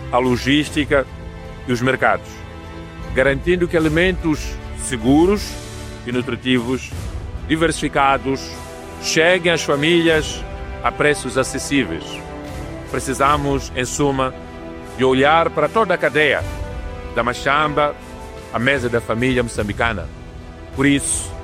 a logística e os mercados, garantindo que alimentos seguros e nutritivos, diversificados, cheguem às famílias a preços acessíveis. Precisamos, em suma, de olhar para toda a cadeia, da machamba à mesa da família moçambicana. Por isso,